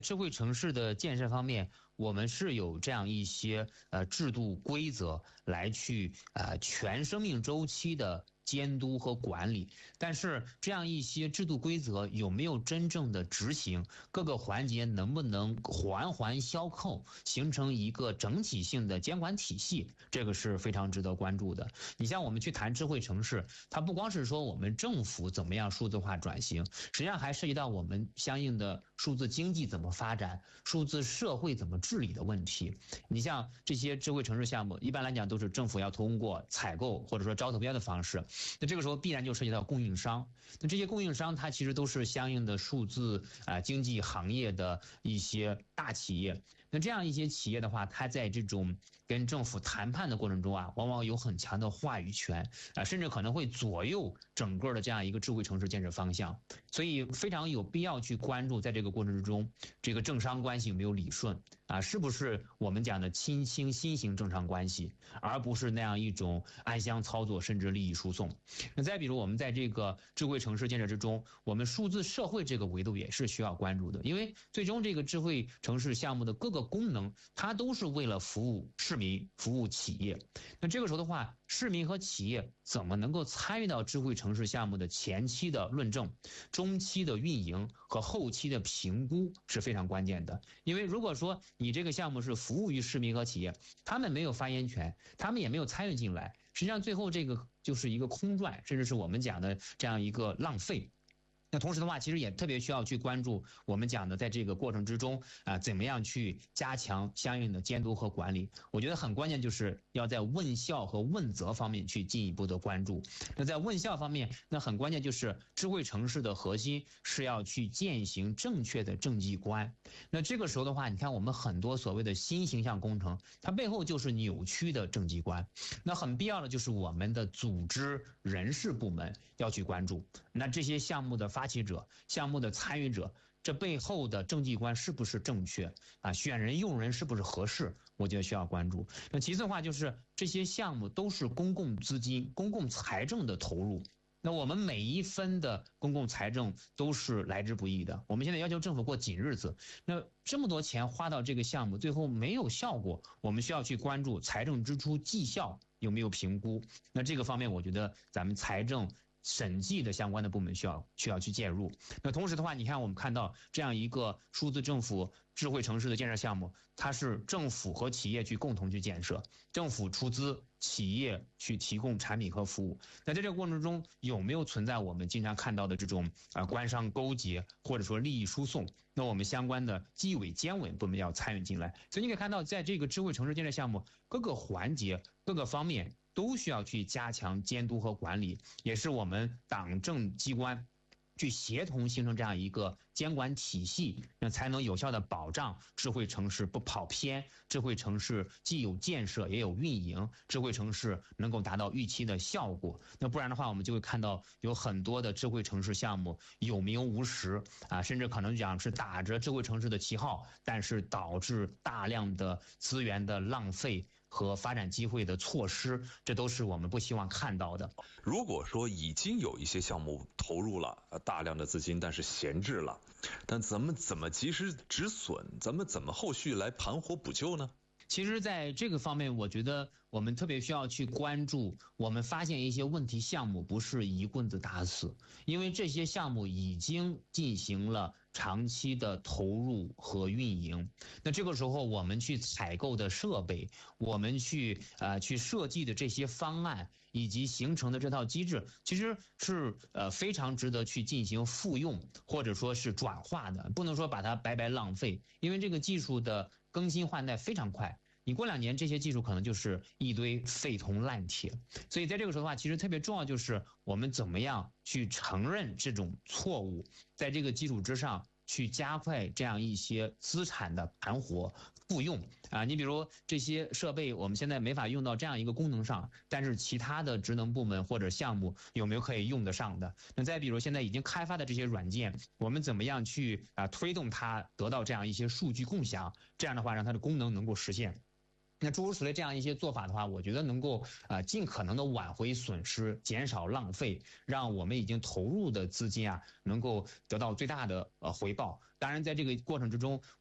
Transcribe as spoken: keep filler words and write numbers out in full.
智慧城市的建设方面，我们是有这样一些呃制度规则来去呃全生命周期的监督和管理，但是这样一些制度规则有没有真正的执行，各个环节能不能环环相扣，形成一个整体性的监管体系，这个是非常值得关注的。你像我们去谈智慧城市，它不光是说我们政府怎么样数字化转型，实际上还涉及到我们相应的数字经济怎么发展，数字社会怎么治理的问题。你像这些智慧城市项目，一般来讲都是政府要通过采购或者说招投标的方式，那这个时候必然就涉及到供应商。那这些供应商它其实都是相应的数字啊、呃、经济行业的一些大企业。那这样一些企业的话，它在这种跟政府谈判的过程中啊，往往有很强的话语权啊，甚至可能会左右整个的这样一个智慧城市建设方向。所以非常有必要去关注，在这个过程之中，这个政商关系有没有理顺啊？是不是我们讲的亲清新型政商关系，而不是那样一种暗箱操作甚至利益输送。那再比如我们在这个智慧城市建设之中，我们数字社会这个维度也是需要关注的，因为最终这个智慧城市项目的各个功能，它都是为了服务市民、服务企业。那这个时候的话，市民和企业怎么能够参与到智慧城市项目的前期的论证、中期的运营和后期的评估是非常关键的。因为如果说你这个项目是服务于市民和企业，他们没有发言权，他们也没有参与进来，实际上最后这个就是一个空转，甚至是我们讲的这样一个浪费。那同时的话，其实也特别需要去关注我们讲的，在这个过程之中啊、呃，怎么样去加强相应的监督和管理。我觉得很关键，就是要在问效和问责方面去进一步的关注。那在问效方面，那很关键就是智慧城市的核心是要去践行正确的政绩观。那这个时候的话，你看我们很多所谓的新形象工程，它背后就是扭曲的政绩观。那很必要的就是我们的组织人事部门要去关注，那这些项目的发发起者、项目的参与者，这背后的政绩观是不是正确啊？选人用人是不是合适？我觉得需要关注。那其次的话，就是这些项目都是公共资金、公共财政的投入。那我们每一分的公共财政都是来之不易的。我们现在要求政府过紧日子，那这么多钱花到这个项目，最后没有效果，我们需要去关注财政支出绩效有没有评估。那这个方面，我觉得咱们财政审计的相关的部门需要需要去介入。那同时的话，你看我们看到这样一个数字政府智慧城市的建设项目，它是政府和企业去共同去建设，政府出资，企业去提供产品和服务。那在这个过程中，有没有存在我们经常看到的这种啊官商勾结或者说利益输送？那我们相关的纪委监委部门要参与进来。所以你可以看到，在这个智慧城市建设项目各个环节、各个方面都需要去加强监督和管理，也是我们党政机关去协同形成这样一个监管体系，那才能有效的保障智慧城市不跑偏，智慧城市既有建设也有运营，智慧城市能够达到预期的效果。那不然的话，我们就会看到有很多的智慧城市项目有名无实啊，甚至可能讲是打着智慧城市的旗号，但是导致大量的资源的浪费和发展机会的错失，这都是我们不希望看到的。 如果说已经有一些项目投入了大量的资金，但是闲置了，但咱们怎么及时止损？咱们怎么后续来盘活补救呢？ 其实在这个方面，我觉得我们特别需要去关注，我们发现一些问题项目不是一棍子打死，因为这些项目已经进行了长期的投入和运营。那这个时候我们去采购的设备，我们去呃去设计的这些方案以及形成的这套机制，其实是呃非常值得去进行复用或者说是转化的，不能说把它白白浪费，因为这个技术的更新换代非常快。你过两年这些技术可能就是一堆废铜烂铁，所以在这个时候的话，其实特别重要就是我们怎么样去承认这种错误，在这个基础之上去加快这样一些资产的盘活复用啊。你比如这些设备我们现在没法用到这样一个功能上，但是其他的职能部门或者项目有没有可以用得上的？那再比如现在已经开发的这些软件，我们怎么样去啊推动它得到这样一些数据共享，这样的话让它的功能能够实现。 那诸如此类这样一些做法的话，我觉得能够啊、呃、尽可能的挽回损失，减少浪费，让我们已经投入的资金啊能够得到最大的呃回报。当然，在这个过程之中，